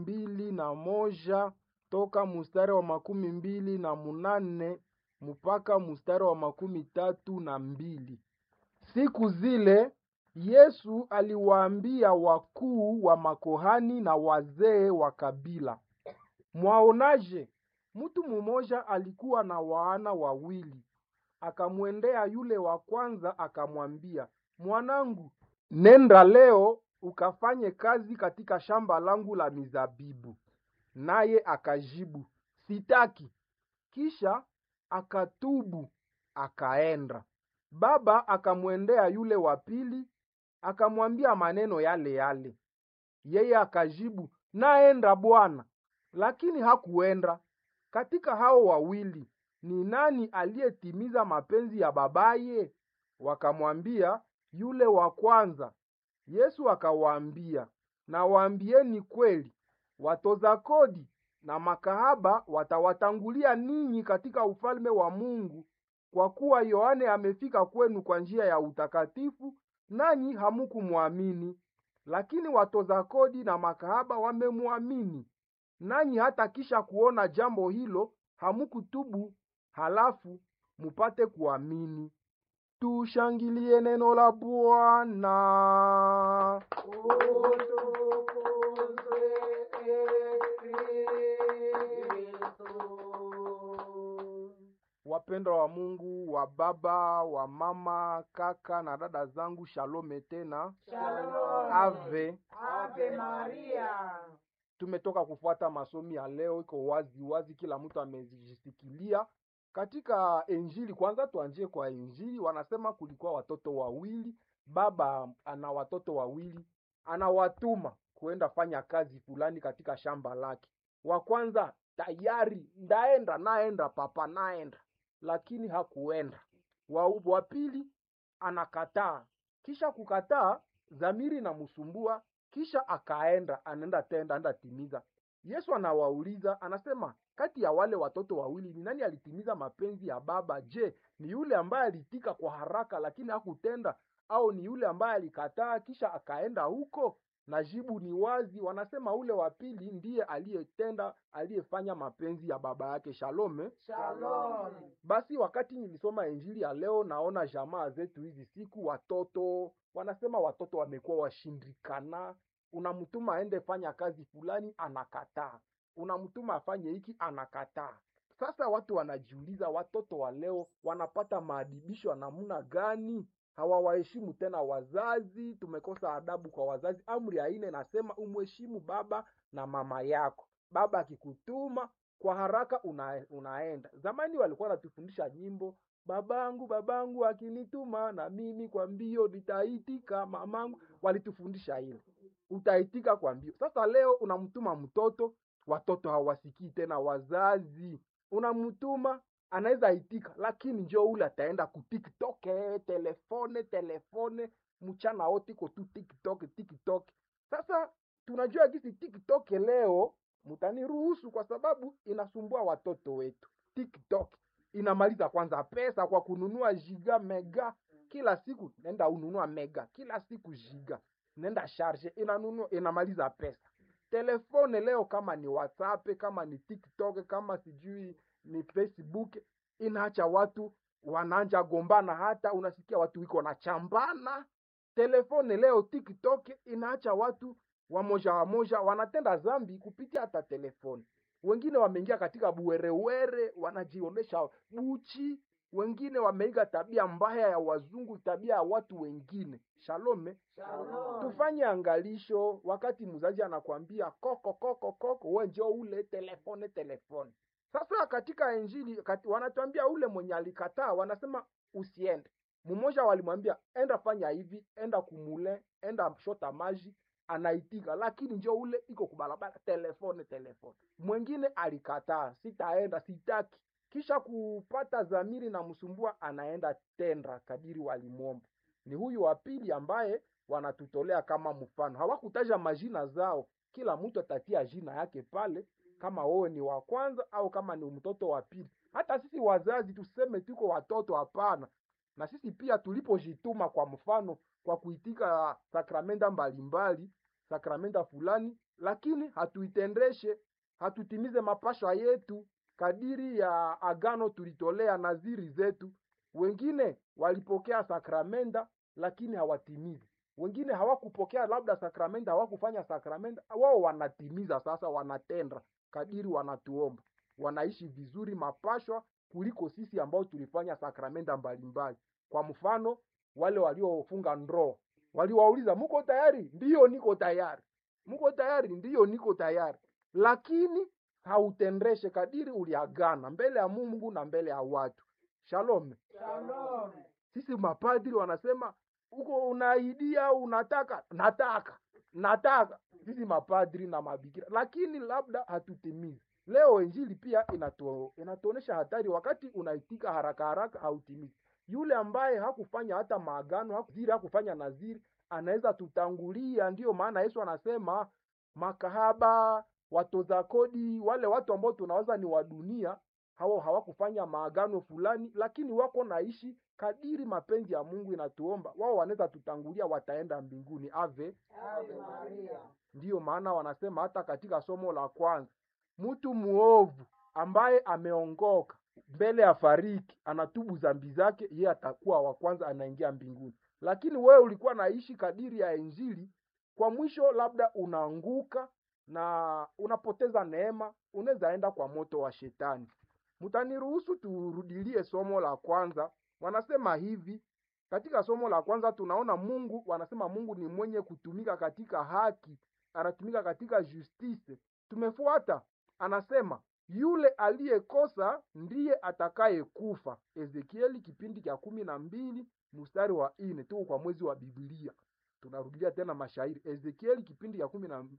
21 toka mstari wa 28 mpaka mstari wa 32. Siku zile Yesu aliwaambia wakuu wa makohani na wazee wa kabila, mwaonaje? Mtu mmoja alikuwa na wana wawili. Akamwendea yule wa kwanza akamwambia, mwanangu, nenda leo ukafanye kazi katika shamba langu la mizabibu. Naye akajibu, sitaki. Kisha akatubu akaenda. Baba akamwendea yule wa pili akamwambia maneno yale yale. Yeye akajibu, naenda bwana. Lakini hakuenda. Katika hao wawili ni nani aliyetimiza mapenzi ya babaye? Wakamwambia, yule wa kwanza. Yesu akawaambia, nawaambieni kweli, watoza kodi na makahaba watawatangulia ninyi katika ufalme wa Mungu. Kwa kuwa Yohane amefika kwenu kwa njia ya utakatifu, nanyi hamukumwamini, lakini watoza kodi na makahaba wamemwamini. Nanyi hata kisha kuona jambo hilo hamukutubu, halafu mupate kuamini. Tushangilie neno la Bwana. Wapendwa wa Mungu, wa baba, wa mama, kaka na dada zangu, shalom tena. Shalom. Ave Maria. Tumetoka kufuata masomi ya leo, iko wazi wazi, kila mtu amejisikilia katika Injili. Kwanza tuanzie kwa Injili. Wanasema kulikuwa watoto wawili, baba ana watoto wawili, anawatuma kuenda fanya kazi fulani katika shamba lake. Wa kwanza tayari, naenda papa, naenda, lakini hakuenda. Wa pili anakataa. Kisha kukataa, dhamiri na msumbua, kisha akaenda, anaenda tenda, anaenda timiza. Yesu anawauliza, anasema, kati ya wale watoto wawili ni nani alitimiza mapenzi ya baba? Je, ni yule ambaye alitika kwa haraka lakini hakutenda, au ni yule ambaye alikataa kisha akaenda huko? Na jibu ni wazi, wanasema ule wa pili ndiye aliyetenda, aliyefanya mapenzi ya baba yake. Shalom. Shalom. Basi wakati nilisoma Injili ya leo, naona jamaa zetu hizi siku watoto, wanasema watoto wamekuwa washindikana. Unamtuma aende fanya kazi fulani, anakataa. Unamtuma afanye hiki, anakataa. Sasa watu wanajiuliza, watoto wa leo wanapata maadibisho ya namna gani? Hawawaheshimu tena wazazi, tumekosa adabu kwa wazazi. Amri ya 4 nasema umheshimu baba na mama yako. Baba akikutuma kwa haraka unaenda. Zamani walikuwa wanatufundisha nyimbo, babangu akinituma na mimi kwa mbio nitaitika, mamangu. Walitufundisha hilo, utaitika kwa mbio. Sasa leo unamtuma mtoto, watoto hawasikii tena wazazi. Unamtuma anaweza itika, lakini njoo ule ataenda ku TikTok, telefone mchana wote ko tu TikTok. Sasa tunajua jinsi TikTok leo, mtaniruhusu kwa sababu inasumbua watoto wetu. TikTok inamaliza kwanza pesa kwa kununua giga mega kila siku. Nenda ununua mega kila siku, giga nenda charge, inamaliza pesa. Telefone leo, kama ni WhatsApp, kama ni TikTok, kama sijui ni Facebook, inaacha watu wanaanja gombana, hata unasikia watu wiko na chambana. Telefone leo, TikTok inaacha watu wamoja wanatenda zambi kupitia hata telefone. Wengine wameingia katika buwerewere, wanajionesha buchi. Wengine wameiga tabia mbaya ya wazungu, tabia ya watu wengine. Shalom. Shalom. Tufanye angalisho wakati mzazi anakuambia koko, wewe njoo ule telefone. Sasa katika Injili wanatuambia ule mwenye alikataa, wanasema usiende. Mmoja walimwambia enda fanya hivi, enda kumule, enda shota maji, anaitika, lakini njoo ule iko kubalabala telefone. Mwingine alikataa, sitaenda, sitaki. Kisha kupata dhamiri na msumbua, anaenda tenda kadiri walimuomba. Ni huyu wa pili ambaye wanatutolea kama mfano. Hawakutaja majina zao, kila mtu atatia jina yake pale, kama wewe ni wa kwanza au kama ni mtoto wa pili. Hata sisi wazazi tuseme tuko watoto, hapana. Na sisi pia tulipojituma kwa mfano kwa kuitika sakramenta mbalimbali, sakramenta fulani, lakini hatuitendeshe, hatutimize mapashwa yetu kadiri ya agano tulitolea naziri zetu. Wengine walipokea sakramenta lakini hawatimizi, wengine hawakupokea labda sakramenta, hawakufanya sakramenta, wao wanatimiza sasa, wanatenda kadiri wanatuomba, wanaishi vizuri mapashwa kuliko sisi ambao tulifanya sakramenta mbalimbali. Kwa mfano, wale waliofunga ndoa waliwauliza, mko tayari? Ndiyo, niko tayari. Mko tayari? Ndiyo, niko tayari. Lakini hautendeshe kadiri uliagana mbele ya Mungu na mbele ya watu. Shalom. Shalom. Sisi mapadri wanasema uko unaidia, unataka, nataka. Sisi mapadri na mabikira, lakini labda hatutimizi. Leo injili pia inatuonesha hatari. Wakati unaitika haraka haraka, hautimizi. Yule ambaye hakufanya hata maagano, hakufanya naziri, anaweza tutangulia. Ndiyo maana Yesu anasema makahaba, watoza kodi, wale watu ambao tunaweza ni wa dunia, hao hawakufanya maagano fulani, lakini wako naishi kadiri mapenzi ya Mungu inatuomba. Wao wanaweza tutangulia, wataenda mbinguni. Ave Maria. Ndiyo maana wanasema hata katika somo la kwanza, mtu muovu ambaye ameongoka mbele ya fariki, anatubu dhambi zake, yeye atakuwa wa kwanza, anaingia mbinguni. Lakini wewe ulikuwa naishi kadiri ya injili, kwa mwisho labda unaanguka na unapoteza neema, unaweza enda kwa moto wa shetani. Mtaniruhusu turudilie somo la kwanza. Wanasema hivi, katika somo la kwanza tunaona Mungu, wanasema Mungu ni mwenye kutumika katika haki, anatumika katika justice. Tumefuata, anasema yule aliyekosa ndiye atakaye kufa. Ezekieli kipindi cha 12 mstari wa 4. Tuko kwa mwezi wa Biblia, tunarudia tena mashairi. Ezekieli kipindi cha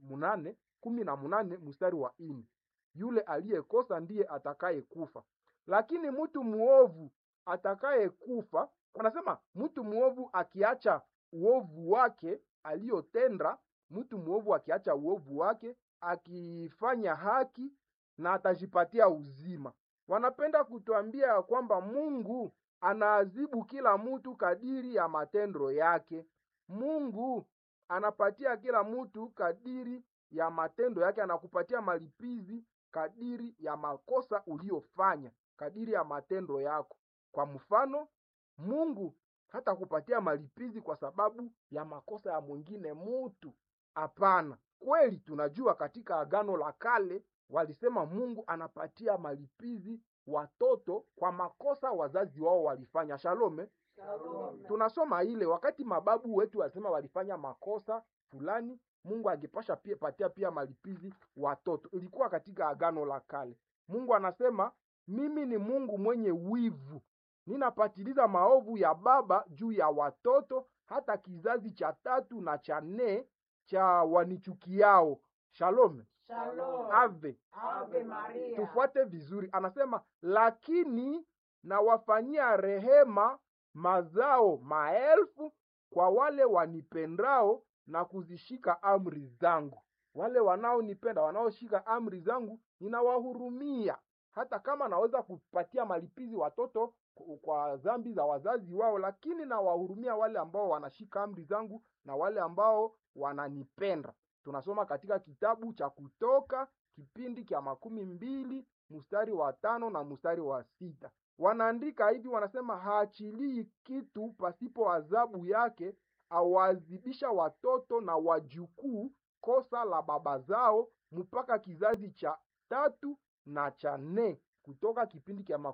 18 mstari wa 4. Yule aliyekosa ndiye atakaye kufa. Lakini mtu muovu atakaye kufa, wanasema mtu muovu akiacha uovu wake aliyotenda, mtu muovu akiacha uovu wake, akifanya haki, na atajipatia uzima. Wanapenda kutuambia kwamba Mungu anaadhibu kila mtu kadiri ya matendo yake. Mungu anapatia kila mtu kadiri ya matendo yake, anakupatia malipizi kadiri ya makosa uliyofanya, kadiri ya matendo yako. Kwa mfano, Mungu hata kupatia malipizi kwa sababu ya makosa ya mwingine mtu. Hapana. Kweli tunajua katika Agano la Kale walisema Mungu anapatia malipizi watoto kwa makosa wazazi wao walifanya. Shalome. Shalom. Tunasoma ile wakati mababu wetu walisema walifanya makosa fulani, Mungu angepasha pia patia pia malipizi watoto. Ilikuwa katika Agano la Kale. Mungu anasema mimi ni Mungu mwenye wivu, ninapatiliza maovu ya baba juu ya watoto hata kizazi cha 3 na cha 4 cha wanichukiao. Shalom. Shalom. Ave Maria. Tufuate vizuri, anasema lakini na wafanyia rehema mazao maelfu kwa wale wanipendao na kuzishika amri zangu. Wale wanaonipenda, wanaoshika amri zangu, ninawahurumia. Hata kama naweza kupatia malipizi watoto kwa dhambi za wazazi wao, lakini nawahurumia wale ambao wanashika amri zangu na wale ambao wananipenda. Tunasoma katika kitabu cha Kutoka kipindi cha 12 mstari wa 5 na mstari wa 6. Wanaandika hivi, wanasema haachilii kitu pasipo adhabu yake, awaadhibisha watoto na wajukuu kosa la baba zao mpaka kizazi cha 3 na cha 4. Kutoka kipindi cha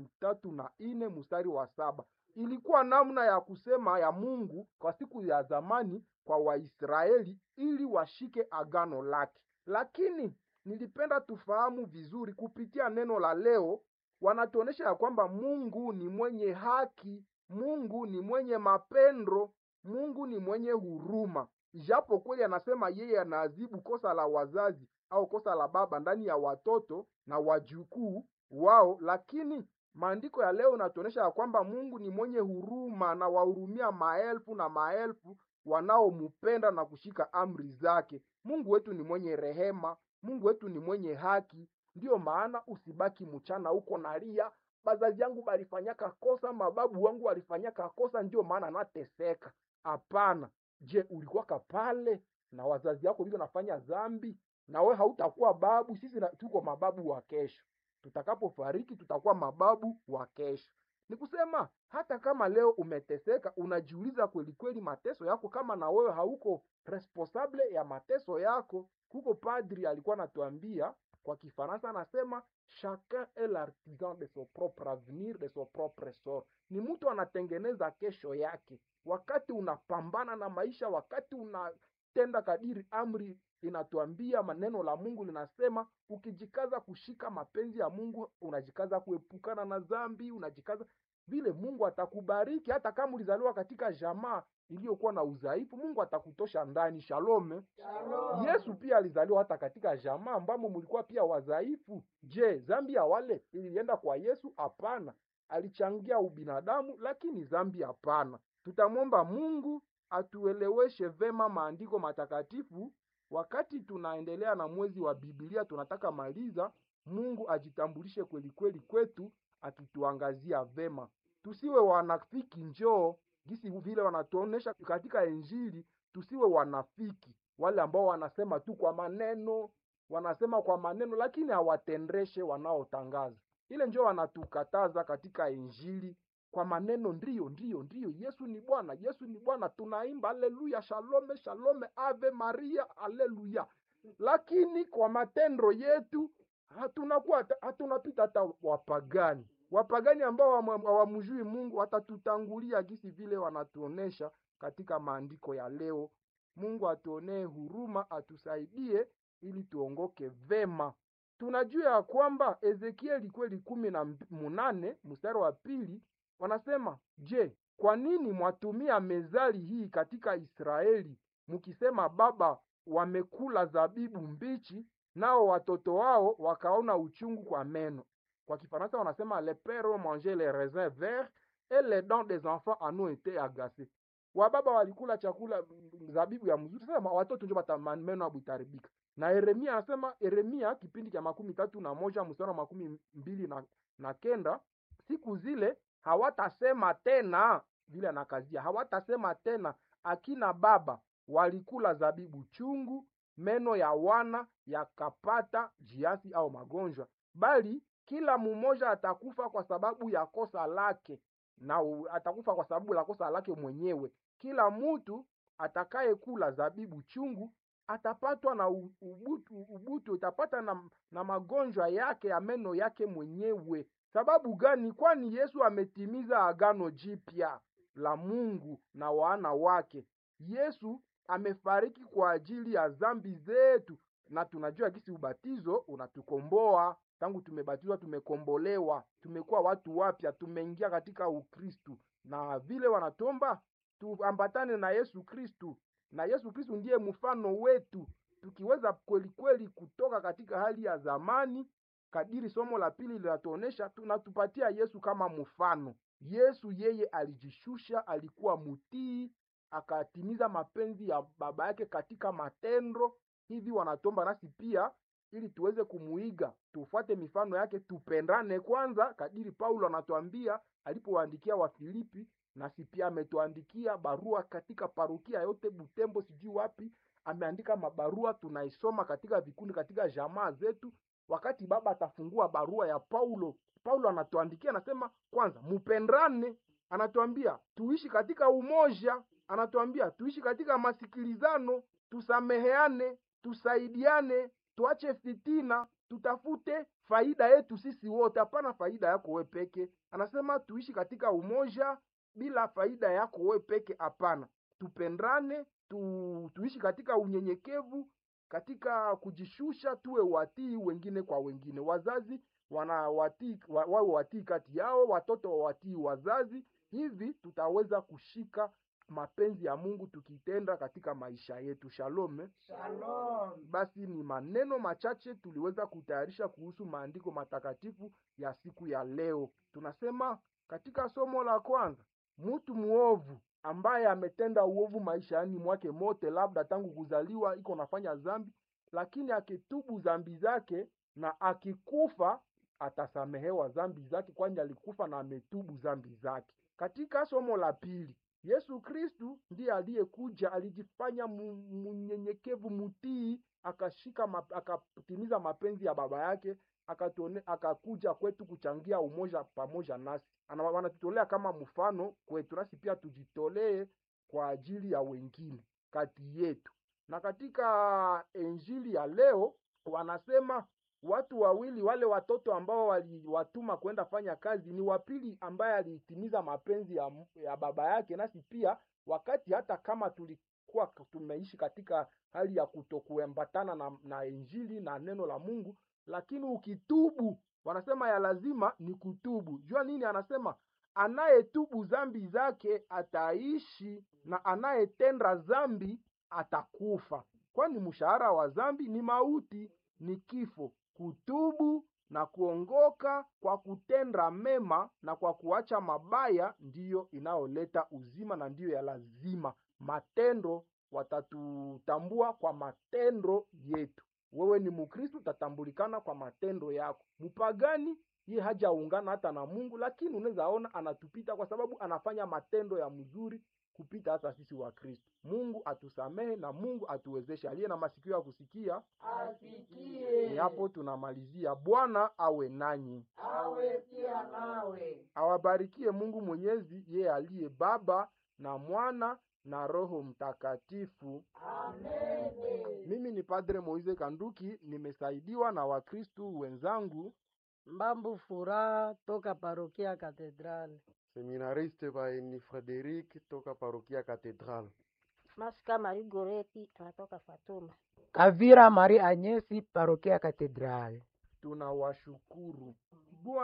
34 mstari wa 7. Ilikuwa namna ya kusema ya Mungu kwa siku ya zamani kwa Waisraeli ili washike agano lake. Lakini nilipenda tufahamu vizuri kupitia neno la leo, wanatuonesha ya kwamba Mungu ni mwenye haki, Mungu ni mwenye mapendo, Mungu ni mwenye huruma. Ijapo kweli anasema yeye anaadhibu kosa la wazazi au kosa la baba ndani ya watoto na wajukuu wao, lakini maandiko ya leo natuonesha ya kwamba Mungu ni mwenye huruma na wahurumia maelfu na maelfu wanaomupenda na kushika amri zake. Mungu wetu ni mwenye rehema, Mungu wetu ni mwenye haki. Ndiyo maana usibaki mchana huko nalia, bazazi yangu balifanyaka kosa, mababu wangu walifanyaka kosa, ndio maana nateseka. Hapana. Je, ulikuwa pale na wazazi yako ndio nafanya dhambi? na we hautakuwa babu. Sisi tuko mababu wa kesho, tutakapofariki tutakuwa mababu wa kesho. Ni kusema hata kama leo umeteseka, unajiuliza kweli kweli mateso yako, kama na wewe hauko responsable ya mateso yako. Huko padri alikuwa anatuambia kwa Kifaransa, anasema chacun est l'artisan de son propre avenir, de son propre sort. Ni mtu anatengeneza kesho yake. Wakati unapambana na maisha, wakati unatenda kadiri amri inatuambia, maneno la Mungu linasema, ukijikaza kushika mapenzi ya Mungu, unajikaza kuepukana na dhambi, unajikaza vile, Mungu atakubariki. Hata kama ulizaliwa katika jamaa iliyokuwa na udhaifu, Mungu atakutosha ndani. Shalom. Shalom. Yesu pia alizaliwa hata katika jamaa ambamo mlikuwa pia wadhaifu. Je, dhambi ya wale ilienda kwa Yesu? Hapana. Alichangia ubinadamu, lakini dhambi hapana. Tutamwomba Mungu atueleweshe vema maandiko matakatifu. Wakati tunaendelea na mwezi wa Biblia, tunataka maliza, Mungu ajitambulishe kweli kweli kwetu, akituangazia vema. Tusiwe wanafiki, njoo gisi vile wanatuonesha katika Injili. Tusiwe wanafiki, wale ambao wanasema tu kwa maneno, wanasema kwa maneno lakini hawatendeshe wanaotangaza. Ile njoo wanatukataza katika Injili. Kwa maneno ndio Yesu ni Bwana, Yesu ni Bwana, tunaimba haleluya, shalome shalome, ave Maria, haleluya, lakini kwa matendo yetu hatunapita hata wapagani ambao hawamjui Mungu watatutangulia gisi vile wanatuonesha katika maandiko ya leo. Mungu atuonee huruma, atusaidie ili tuongoke vema. Tunajua ya kwamba Ezekieli kweli 18 mstari wa 2 wanasema, je, kwa nini mwatumia mezali hii katika Israeli, mkisema baba wamekula zabibu mbichi, nao watoto wao wakaona uchungu kwa meno. Kwa Kifaransa wanasema les pères ont mangé les raisins verts et les dents des enfants en ont été agacées. Wababa walikula chakula zabibu ya mzuri, sasa watoto ndio meno abutaribika. Na Yeremia anasema, Yeremia kipindi cha 31 mstari wa 29, siku zile hawatasema tena, vile anakazia, hawatasema tena akina baba walikula zabibu chungu, meno ya wana yakapata jiasi au magonjwa, bali kila mmoja atakufa kwa sababu ya kosa lake, na atakufa kwa sababu la kosa lake mwenyewe. Kila mtu atakaye kula zabibu chungu atapatwa na ubutu, itapata na magonjwa yake ya meno yake mwenyewe. Sababu gani? Kwani Yesu ametimiza agano jipya la Mungu na wana wake. Yesu amefariki kwa ajili ya dhambi zetu, na tunajua kisi ubatizo unatukomboa. Tangu tumebatizwa tumekombolewa, tumekuwa watu wapya, tumeingia katika Ukristu, na vile wanatomba tuambatane na Yesu Kristu, na Yesu Kristu ndiye mfano wetu. Tukiweza kweli kweli kutoka katika hali ya zamani, kadiri somo la pili linatuonesha, tunatupatia Yesu kama mfano. Yesu yeye alijishusha, alikuwa mutii, akatimiza mapenzi ya baba yake katika matendo. Hivi wanatomba nasi pia ili tuweze kumuiga, tufuate mifano yake, tupendane kwanza, kadiri Paulo anatuambia alipowaandikia wa Filipi, nasi pia ametuandikia barua katika parokia yote Butembo, sijui wapi, ameandika mabarua tunaisoma katika vikundi, katika jamaa zetu. Wakati baba atafungua barua ya Paulo anatuandikia, anasema kwanza mupendane, anatuambia tuishi katika umoja, anatuambia tuishi katika masikilizano, tusameheane, tusaidiane, tuache fitina, tutafute faida yetu sisi wote, hapana faida yako wewe peke. Anasema tuishi katika umoja bila faida yako wewe peke, hapana. Tupendane, tuishi katika unyenyekevu, katika kujishusha, tuwe watii wengine kwa wengine. Wazazi wawe watii kati yao, watoto watii wazazi. Hivi tutaweza kushika mapenzi ya Mungu tukitenda katika maisha yetu. Shalom. Shalom. Basi ni maneno machache tuliweza kutayarisha kuhusu maandiko matakatifu ya siku ya leo. Tunasema katika somo la kwanza, mtu muovu ambaye ametenda uovu maishani mwake mote, labda tangu kuzaliwa iko nafanya dhambi, lakini akitubu dhambi zake na akikufa atasamehewa dhambi zake, kwani alikufa na ametubu dhambi zake. Katika somo la pili, Yesu Kristu ndiye aliyekuja, alijifanya mnyenyekevu, mutii, akatimiza mapenzi ya baba yake, akakuja kwetu kuchangia umoja pamoja nasi. Wanatutolea kama mfano kwetu, nasi pia tujitolee kwa ajili ya wengine kati yetu. Na katika injili ya leo wanasema watu wawili, wale watoto ambao waliwatuma kwenda fanya kazi, ni wapili ambaye alitimiza mapenzi ya baba yake. Nasi pia wakati hata kama tulikuwa tumeishi katika hali ya kutokuambatana na injili na neno la Mungu, lakini ukitubu, wanasema ya lazima ni kutubu. Jua nini? Anasema anayetubu dhambi zake ataishi, na anayetenda dhambi atakufa, kwani mshahara wa dhambi ni mauti, ni kifo. Kutubu na kuongoka kwa kutenda mema na kwa kuacha mabaya ndiyo inayoleta uzima, na ndiyo ya lazima. Matendo, watatutambua kwa matendo yetu. Wewe ni Mkristo, utatambulikana kwa matendo yako. Mpagani yeye hajaungana hata na Mungu, lakini unaweza ona anatupita kwa sababu anafanya matendo ya mzuri kupita hata sisi wa Kristo. Mungu atusamehe na Mungu atuwezeshe. Aliye na masikio ya kusikia asikie. Ni hapo tunamalizia. Bwana awe nanyi, Awe pia nawe. awabarikie Mungu Mwenyezi, yeye aliye Baba na Mwana na Roho Mtakatifu. Amen. Mimi ni Padre Moise Kanduki, nimesaidiwa na Wakristu wenzangu. Mbambu Furaha toka parokia Katedrali. Seminariste Baeni Frederic toka parokia Katedral. Masika Marie Goreti anatoka Fatuma. Kavira Marie Agnesi parokia Katedrali. Tunawashukuru.